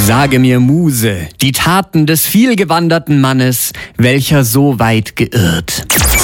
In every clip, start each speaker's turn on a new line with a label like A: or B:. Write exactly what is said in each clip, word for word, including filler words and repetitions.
A: Sage mir, Muse, die Taten des vielgewanderten Mannes, welcher so weit geirrt.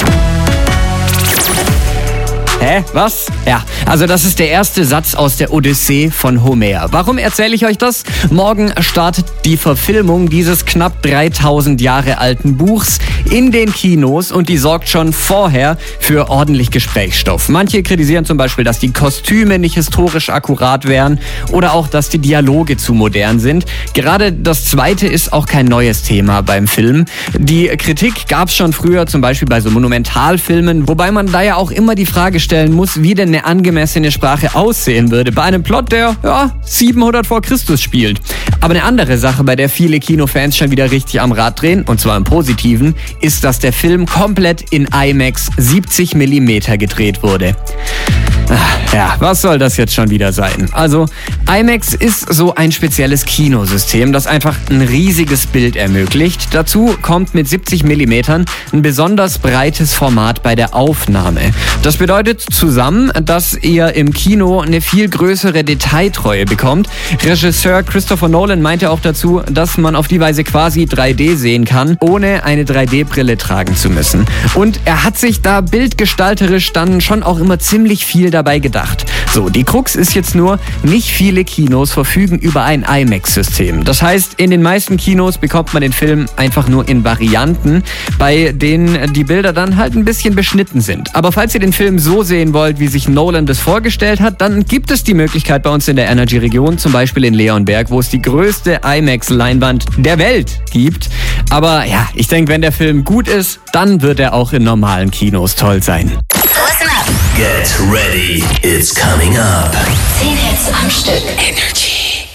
A: Hä? Was? Ja, also das ist der erste Satz aus der Odyssee von Homer. Warum erzähle ich euch das? Morgen startet die Verfilmung dieses knapp dreitausend Jahre alten Buchs in den Kinos und die sorgt schon vorher für ordentlich Gesprächsstoff. Manche kritisieren zum Beispiel, dass die Kostüme nicht historisch akkurat wären oder auch, dass die Dialoge zu modern sind. Gerade das Zweite ist auch kein neues Thema beim Film. Die Kritik gab es schon früher, zum Beispiel bei so Monumentalfilmen, wobei man da ja auch immer die Frage stellen muss, wie denn eine angemessene Sprache aussehen würde bei einem Plot, der ja, siebenhundert vor Christus spielt. Aber eine andere Sache, bei der viele Kinofans schon wieder richtig am Rad drehen, und zwar im Positiven, ist, dass der Film komplett in IMAX siebzig Millimeter gedreht wurde. Ja, was soll das jetzt schon wieder sein? Also, IMAX ist so ein spezielles Kinosystem, das einfach ein riesiges Bild ermöglicht. Dazu kommt mit siebzig Millimeter ein besonders breites Format bei der Aufnahme. Das bedeutet zusammen, dass ihr im Kino eine viel größere Detailtreue bekommt. Regisseur Christopher Nolan meinte auch dazu, dass man auf die Weise quasi drei D sehen kann, ohne eine drei D-Brille tragen zu müssen. Und er hat sich da bildgestalterisch dann schon auch immer ziemlich viel dabei gedacht. So, die Krux ist jetzt nur, nicht viele Kinos verfügen über ein IMAX-System. Das heißt, in den meisten Kinos bekommt man den Film einfach nur in Varianten, bei denen die Bilder dann halt ein bisschen beschnitten sind. Aber falls ihr den Film so sehen wollt, wie sich Nolan das vorgestellt hat, dann gibt es die Möglichkeit bei uns in der Energy-Region, zum Beispiel in Leonberg, wo es die größte IMAX-Leinwand der Welt gibt. Aber ja, ich denke, wenn der Film gut ist, dann wird er auch in normalen Kinos toll sein.
B: Listen up.
C: Get ready, it's coming up.
B: Zehn Hits am Stück.
D: Energy.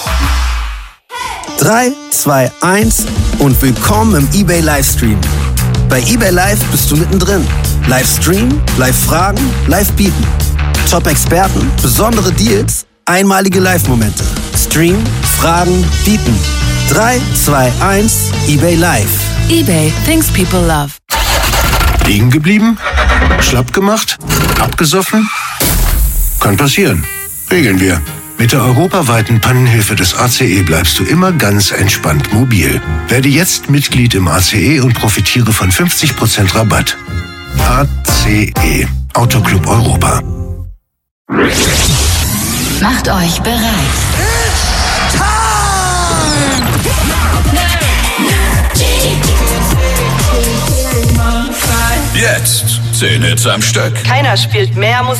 D: drei, zwei, eins und willkommen im eBay Livestream. Bei eBay Live bist du mittendrin. Livestream, Live-Fragen, Live-Bieten. Top-Experten, besondere Deals, einmalige Live-Momente. Stream, Fragen, Bieten. drei, zwei, eins, eBay Live.
E: eBay, things people love.
F: Liegen geblieben? Schlapp gemacht? Abgesoffen? Kann passieren. Regeln wir. Mit der europaweiten Pannenhilfe des A C E bleibst du immer ganz entspannt mobil. Werde jetzt Mitglied im A C E und profitiere von fünfzig Prozent Rabatt. A C E. Autoclub Europa.
B: Macht euch bereit.
C: Jetzt zehn Hits am Stück.
E: Keiner spielt mehr Musik